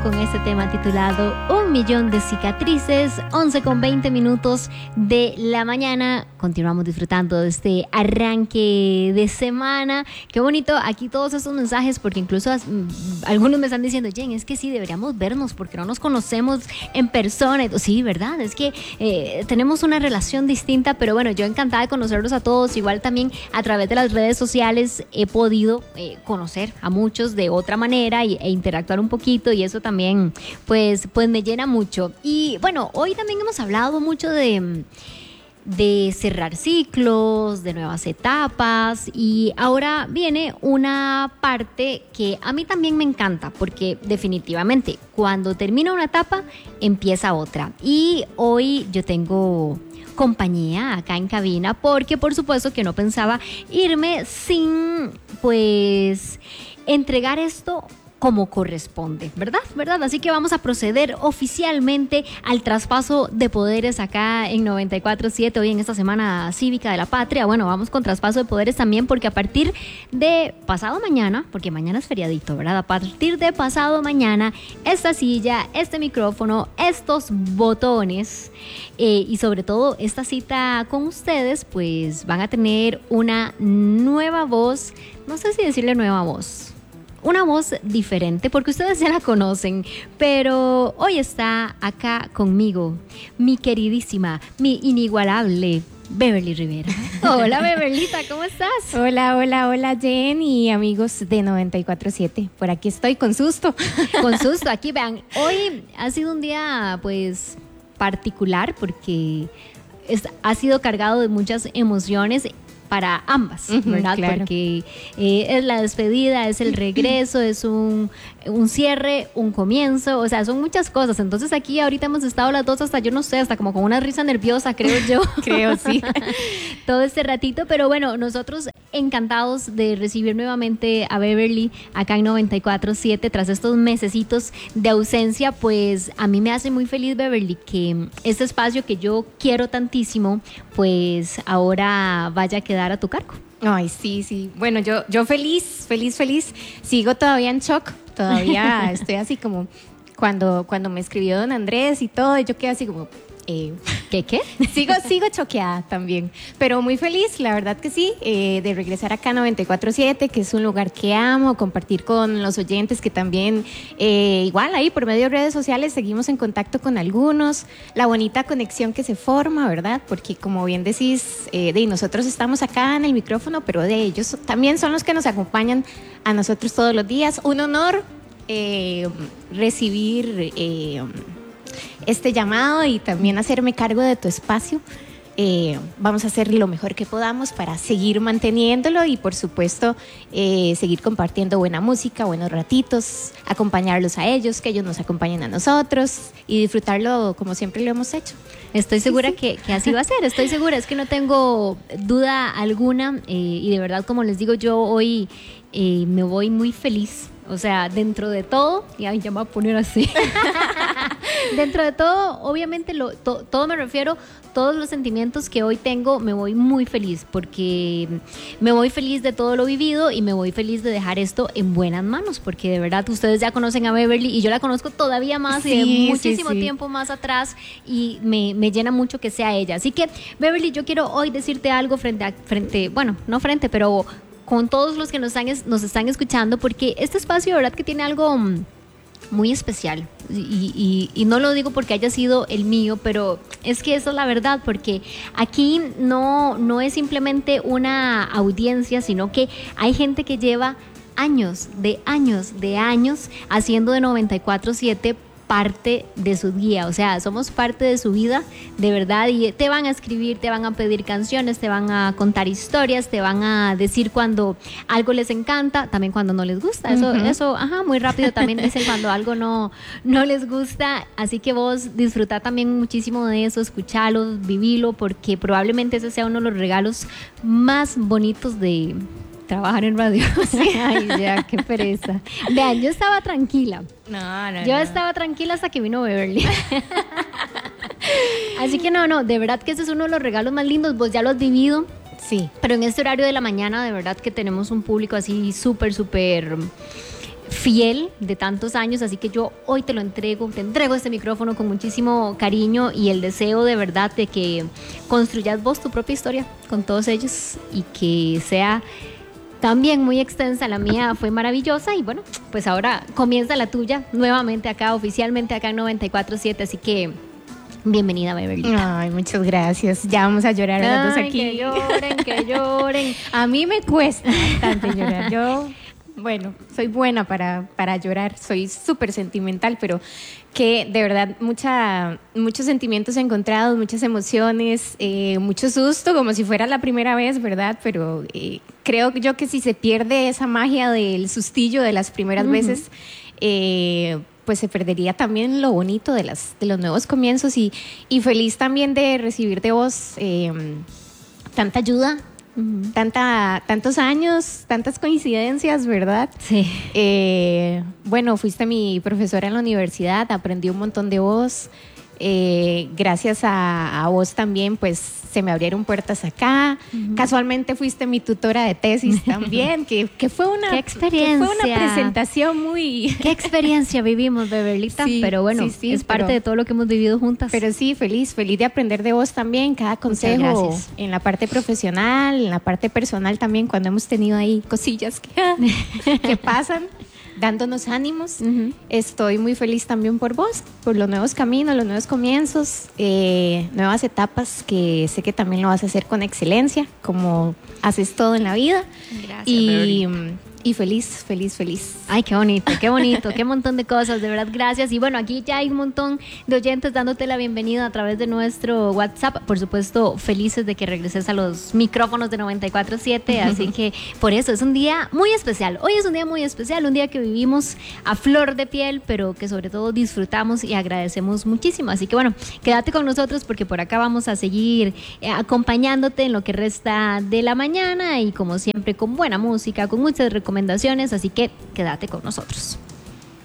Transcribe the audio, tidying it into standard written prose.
con este tema titulado 1.000.000 de cicatrices, 11:20 de la mañana. Continuamos disfrutando de este arranque de semana. Qué bonito aquí todos estos mensajes, porque incluso algunos me están diciendo, Jen, es que sí, deberíamos vernos porque no nos conocemos en persona. Sí, ¿verdad? Es que tenemos una relación distinta, pero bueno, yo encantada de conocerlos a todos. Igual también a través de las redes sociales he podido conocer a muchos de otra manera e interactuar un poquito, y eso también pues me llena mucho. Y bueno, hoy también hemos hablado mucho de cerrar ciclos, de nuevas etapas, y ahora viene una parte que a mí también me encanta, porque definitivamente cuando termina una etapa empieza otra. Y hoy yo tengo compañía acá en cabina, porque por supuesto que no pensaba irme sin pues entregar esto como corresponde, ¿verdad? Así que vamos a proceder oficialmente al traspaso de poderes acá en 94.7, hoy en esta Semana Cívica de la Patria. Bueno, vamos con traspaso de poderes también, porque a partir de pasado mañana, porque mañana es feriadito, ¿verdad? A partir de pasado mañana, esta silla, este micrófono, estos botones y sobre todo esta cita con ustedes, pues van a tener una nueva voz, no sé si decirle nueva voz, una voz diferente, porque ustedes ya la conocen, pero hoy está acá conmigo mi queridísima, mi inigualable Beverly Rivera. Hola, Beverlita, ¿cómo estás? Hola, Jen y amigos de 94.7. Por aquí estoy con susto. Con susto, aquí vean. Hoy ha sido un día pues particular, porque ha sido cargado de muchas emociones para ambas, ¿verdad? Claro. Porque es la despedida, es el regreso, es un cierre, un comienzo, o sea, son muchas cosas. Entonces aquí ahorita hemos estado las dos hasta, yo no sé, hasta como con una risa nerviosa, creo yo. Creo, sí. Todo este ratito, pero bueno, nosotros encantados de recibir nuevamente a Beverly acá en 94.7 tras estos mesecitos de ausencia. Pues a mí me hace muy feliz, Beverly, que este espacio que yo quiero tantísimo, pues ahora vaya a quedar a tu cargo. Ay, sí. Bueno, yo feliz. Sigo todavía en shock. Todavía estoy así como cuando me escribió don Andrés y todo, y yo quedé así como ¿Qué? Sigo choqueada también, pero muy feliz, la verdad que sí, de regresar acá a 94.7, que es un lugar que amo, compartir con los oyentes que también, igual ahí por medio de redes sociales seguimos en contacto con algunos, la bonita conexión que se forma, ¿verdad? Porque como bien decís, nosotros estamos acá en el micrófono, pero de ellos también son los que nos acompañan a nosotros todos los días. Un honor recibir este llamado y también hacerme cargo de tu espacio. Vamos a hacer lo mejor que podamos para seguir manteniéndolo y por supuesto seguir compartiendo buena música, buenos ratitos, acompañarlos a ellos, que ellos nos acompañen a nosotros y disfrutarlo como siempre lo hemos hecho. Estoy segura que así va a ser, estoy segura, es que no tengo duda alguna, y de verdad, como les digo, yo hoy me voy muy feliz. O sea, dentro de todo, y ay, ya me voy a poner así. Dentro de todo, obviamente, todo me refiero, todos los sentimientos que hoy tengo, me voy muy feliz, porque me voy feliz de todo lo vivido y me voy feliz de dejar esto en buenas manos, porque de verdad ustedes ya conocen a Beverly y yo la conozco todavía más, y de muchísimo tiempo más atrás, y me llena mucho que sea ella. Así que, Beverly, yo quiero hoy decirte algo pero con todos los que nos están escuchando, porque este espacio, de verdad, que tiene algo muy especial, y no lo digo porque haya sido el mío, pero es que esa es la verdad, porque aquí no es simplemente una audiencia, sino que hay gente que lleva años haciendo de 94.7 parte de su día, o sea, somos parte de su vida, de verdad, y te van a escribir, te van a pedir canciones, te van a contar historias, te van a decir cuando algo les encanta, también cuando no les gusta, eso, muy rápido también dicen cuando algo no les gusta, así que vos disfrutá también muchísimo de eso, escuchalo, vivilo, porque probablemente ese sea uno de los regalos más bonitos de trabajar en radio. Ay, ya, qué pereza. Vean, yo estaba tranquila. Yo estaba tranquila hasta que vino Beverly. Así que de verdad que ese es uno de los regalos más lindos. Vos ya lo has vivido. Sí. Pero en este horario de la mañana, de verdad que tenemos un público así súper fiel de tantos años, así que yo hoy te entrego este micrófono con muchísimo cariño y el deseo de verdad de que construyas vos tu propia historia con todos ellos y que sea también muy extensa. La mía fue maravillosa y bueno, pues ahora comienza la tuya nuevamente acá, oficialmente acá en 94.7, así que bienvenida, Beverly. Ay, muchas gracias. Ya vamos a llorar las dos aquí. Que lloren, que lloren. A mí me cuesta bastante llorar. Yo, bueno, soy buena para llorar, soy súper sentimental, pero que de verdad muchos sentimientos encontrados, muchas emociones, mucho susto, como si fuera la primera vez, ¿verdad? Pero creo yo que si se pierde esa magia del sustillo de las primeras veces, pues se perdería también lo bonito de los nuevos comienzos y feliz también de recibir de vos tanta ayuda, tantos años, tantas coincidencias, ¿verdad? Sí. Bueno, fuiste mi profesora en la universidad, aprendí un montón de vos. Gracias a vos también, pues se me abrieron puertas acá. Casualmente fuiste mi tutora de tesis también, que fue una, ¿Qué experiencia? Que fue una presentación muy... ¿Qué experiencia vivimos, Beverlita? Sí, pero bueno, sí, es parte de todo lo que hemos vivido juntas. Pero sí, feliz de aprender de vos también, cada consejo en la parte profesional, en la parte personal también, cuando hemos tenido ahí cosillas que pasan, dándonos ánimos. Estoy muy feliz también por vos, por los nuevos caminos, los nuevos comienzos, nuevas etapas que sé que también lo vas a hacer con excelencia, como haces todo en la vida. Gracias, y feliz. Ay, qué bonito, qué montón de cosas, de verdad, gracias. Y bueno, aquí ya hay un montón de oyentes dándote la bienvenida a través de nuestro WhatsApp. Por supuesto, felices de que regreses a los micrófonos de 94.7, así que por eso es un día muy especial. Hoy es un día muy especial, un día que vivimos a flor de piel, pero que sobre todo disfrutamos y agradecemos muchísimo. Así que bueno, quédate con nosotros porque por acá vamos a seguir acompañándote en lo que resta de la mañana y como siempre con buena música, con muchas recomendaciones, así que quédate con nosotros.